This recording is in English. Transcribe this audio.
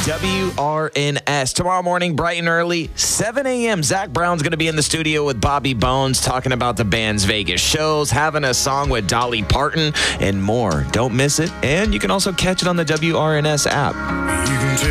WRNS. Tomorrow morning, bright and early, 7 a.m., Zach Brown's going to be in the studio with Bobby Bones talking about the band's Vegas shows, having a song with Dolly Parton, and more. Don't miss it. And you can also catch it on the WRNS app.